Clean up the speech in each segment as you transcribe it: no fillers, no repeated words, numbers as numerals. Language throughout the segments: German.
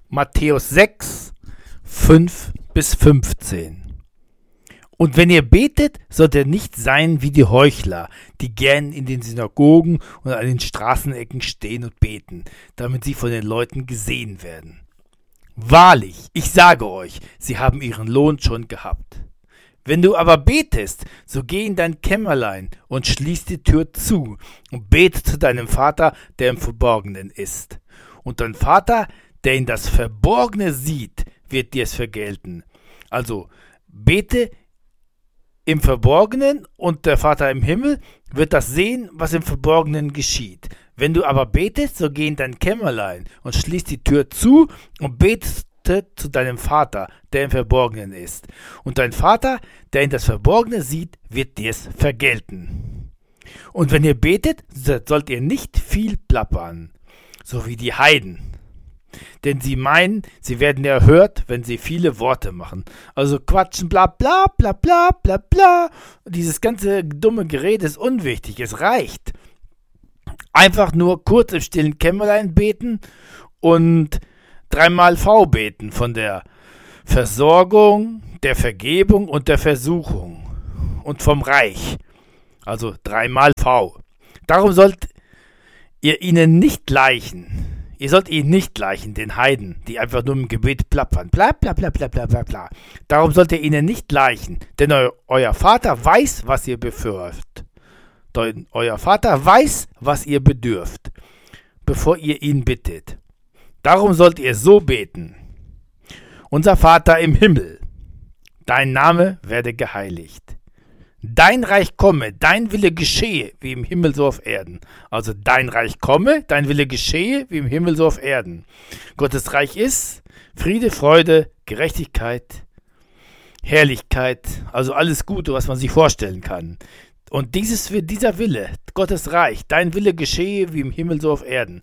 Matthäus 6, 5-15. Und wenn ihr betet, sollt ihr nicht sein wie die Heuchler, die gern in den Synagogen und an den Straßenecken stehen und beten, damit sie von den Leuten gesehen werden. Wahrlich, ich sage euch, sie haben ihren Lohn schon gehabt. Wenn du aber betest, so geh in dein Kämmerlein und schließ die Tür zu und bete zu deinem Vater, der im Verborgenen ist. Und dein Vater, der in das Verborgene sieht, wird dir es vergelten. Also bete im Verborgenen und der Vater im Himmel wird das sehen, was im Verborgenen geschieht. Wenn du aber betest, so geh in dein Kämmerlein und schließ die Tür zu und betest zu deinem Vater, der im Verborgenen ist. Und dein Vater, der in das Verborgene sieht, wird dir es vergelten. Und wenn ihr betet, sollt ihr nicht viel plappern, so wie die Heiden. Denn sie meinen, sie werden erhört, wenn sie viele Worte machen. Also quatschen, bla bla bla bla bla bla. Dieses ganze dumme Gerede ist unwichtig, es reicht. Einfach nur kurz im stillen Kämmerlein beten und 3-mal V beten von der Versorgung, der Vergebung und der Versuchung und vom Reich. Also 3-mal V. Darum sollt ihr ihnen nicht gleichen. Ihr sollt ihnen nicht gleichen, den Heiden, die einfach nur im Gebet plappern. Bla bla bla bla bla bla bla. Darum sollt ihr ihnen nicht gleichen, denn euer Vater weiß, was ihr bedürft. Euer Vater weiß, was ihr bedürft, bevor ihr ihn bittet. Darum sollt ihr so beten. Unser Vater im Himmel, dein Name werde geheiligt. Dein Reich komme, dein Wille geschehe, wie im Himmel so auf Erden. Also dein Reich komme, dein Wille geschehe, wie im Himmel so auf Erden. Gottes Reich ist Friede, Freude, Gerechtigkeit, Herrlichkeit, also alles Gute, was man sich vorstellen kann. Und dieser Wille, Gottes Reich, dein Wille geschehe, wie im Himmel so auf Erden.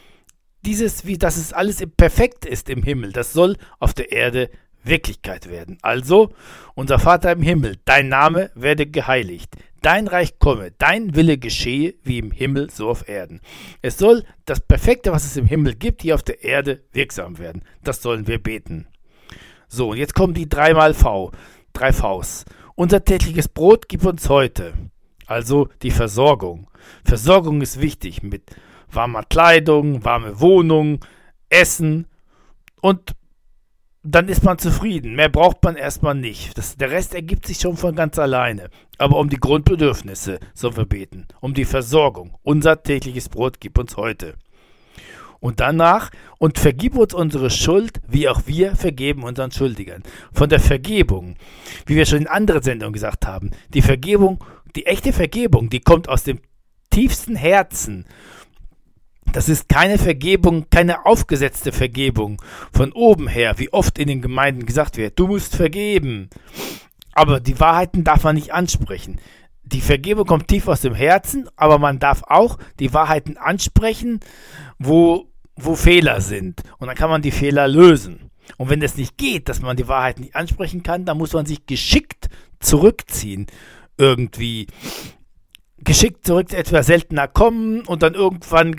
Dass es alles perfekt ist im Himmel, das soll auf der Erde Wirklichkeit werden. Also, unser Vater im Himmel, dein Name werde geheiligt, dein Reich komme, dein Wille geschehe, wie im Himmel so auf Erden. Es soll das Perfekte, was es im Himmel gibt, hier auf der Erde wirksam werden. Das sollen wir beten. So, und jetzt kommen die 3-mal V, 3 Vs. Unser tägliches Brot gib uns heute. Also die Versorgung. Versorgung ist wichtig mit warmer Kleidung, warme Wohnung, Essen und dann ist man zufrieden. Mehr braucht man erstmal nicht. Der Rest ergibt sich schon von ganz alleine. Aber um die Grundbedürfnisse sollen wir beten. Um die Versorgung. Unser tägliches Brot gib uns heute. Und danach, und vergib uns unsere Schuld, wie auch wir vergeben unseren Schuldigern. Von der Vergebung, wie wir schon in anderen Sendungen gesagt haben, die Vergebung, die echte Vergebung, die kommt aus dem tiefsten Herzen. Das ist keine Vergebung, keine aufgesetzte Vergebung von oben her, wie oft in den Gemeinden gesagt wird, du musst vergeben. Aber die Wahrheiten darf man nicht ansprechen. Die Vergebung kommt tief aus dem Herzen, aber man darf auch die Wahrheiten ansprechen, wo Fehler sind. Und dann kann man die Fehler lösen. Und wenn es nicht geht, dass man die Wahrheit nicht ansprechen kann, dann muss man sich geschickt zurückziehen. Irgendwie geschickt zurück, etwa seltener kommen und dann irgendwann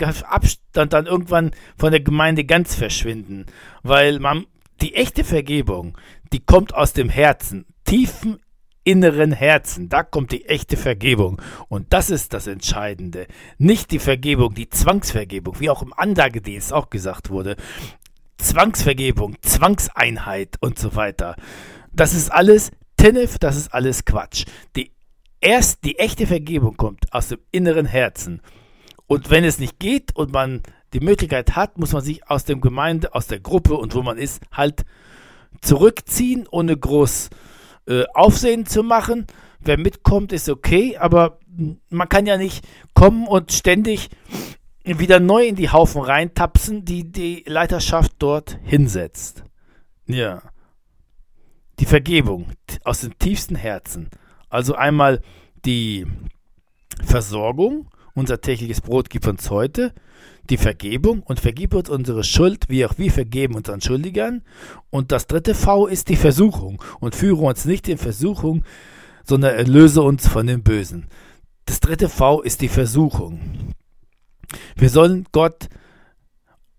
von der Gemeinde ganz verschwinden. Weil die echte Vergebung, die kommt aus dem Herzen, tiefen inneren Herzen. Da kommt die echte Vergebung. Und das ist das Entscheidende. Nicht die Vergebung, die Zwangsvergebung, wie auch im Anlagedienst auch gesagt wurde. Zwangsvergebung, Zwangseinheit und so weiter. Das ist alles Tinnef, das ist alles Quatsch. Die echte Vergebung kommt aus dem inneren Herzen. Und wenn es nicht geht und man die Möglichkeit hat, muss man sich aus der Gemeinde, aus der Gruppe und wo man ist, halt zurückziehen, ohne groß Aufsehen zu machen. Wer mitkommt, ist okay, aber man kann ja nicht kommen und ständig wieder neu in die Haufen reintapsen, die die Leiterschaft dort hinsetzt. Ja. Die Vergebung aus dem tiefsten Herzen. Also einmal die Versorgung, unser tägliches Brot gib uns heute, die Vergebung und vergib uns unsere Schuld, wie auch wir vergeben unseren Schuldigern. Und das 3. V ist die Versuchung und führe uns nicht in Versuchung, sondern erlöse uns von dem Bösen. Das 3. V ist die Versuchung. Wir sollen Gott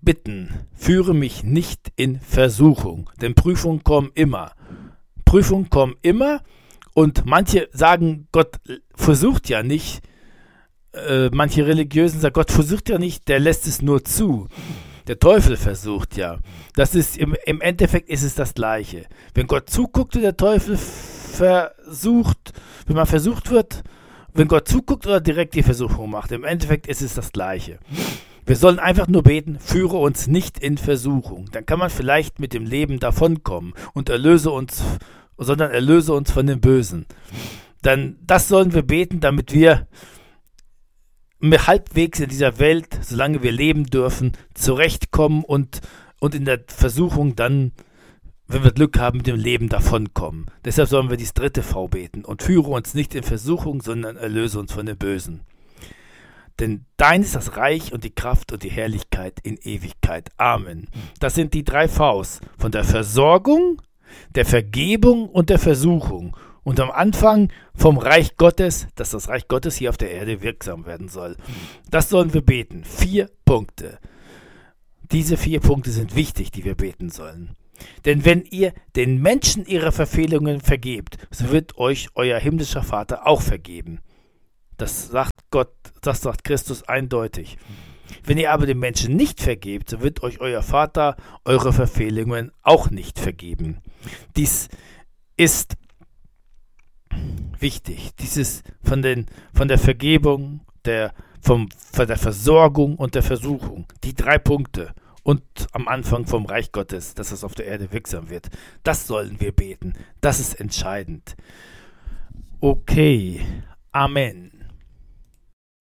bitten, führe mich nicht in Versuchung, denn Prüfungen kommen immer. Prüfungen kommen immer und manche sagen, Gott versucht ja nicht. Manche Religiösen sagen, Gott versucht ja nicht, der lässt es nur zu. Der Teufel versucht ja. Das ist im Endeffekt ist es das Gleiche. Wenn Gott zuguckt und der Teufel versucht, wenn man versucht wird, wenn Gott zuguckt oder direkt die Versuchung macht, im Endeffekt ist es das Gleiche. Wir sollen einfach nur beten, führe uns nicht in Versuchung. Dann kann man vielleicht mit dem Leben davonkommen und erlöse uns von dem Bösen. Dann, das sollen wir beten, damit wir halbwegs in dieser Welt, solange wir leben dürfen, zurechtkommen und in der Versuchung dann, wenn wir Glück haben, mit dem Leben davonkommen. Deshalb sollen wir dieses dritte V beten und führe uns nicht in Versuchung, sondern erlöse uns von dem Bösen. Denn dein ist das Reich und die Kraft und die Herrlichkeit in Ewigkeit. Amen. Das sind die 3 Vs von der Versorgung, der Vergebung und der Versuchung. Und am Anfang vom Reich Gottes, dass das Reich Gottes hier auf der Erde wirksam werden soll. Das sollen wir beten. 4 Punkte. Diese 4 Punkte sind wichtig, die wir beten sollen. Denn wenn ihr den Menschen ihre Verfehlungen vergebt, so wird euch euer himmlischer Vater auch vergeben. Das sagt Gott, das sagt Christus eindeutig. Wenn ihr aber den Menschen nicht vergebt, so wird euch euer Vater eure Verfehlungen auch nicht vergeben. Dies ist wichtig. Dieses von der Vergebung, von der Versorgung und der Versuchung. Die 3 Punkte. Und am Anfang vom Reich Gottes, dass es auf der Erde wirksam wird. Das sollen wir beten. Das ist entscheidend. Okay. Amen.